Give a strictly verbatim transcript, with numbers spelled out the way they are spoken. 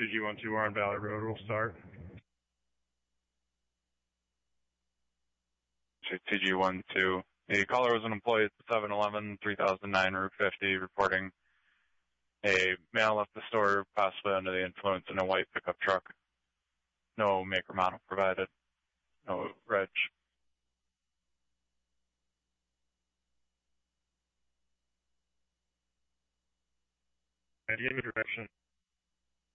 two G one two, we're on Valley Road. We'll start. T G one two. The caller was an employee at the seven eleven, three thousand nine Route fifty, reporting a male left the store possibly under the influence in a white pickup truck. No make or model provided. No reg. And do you have a direction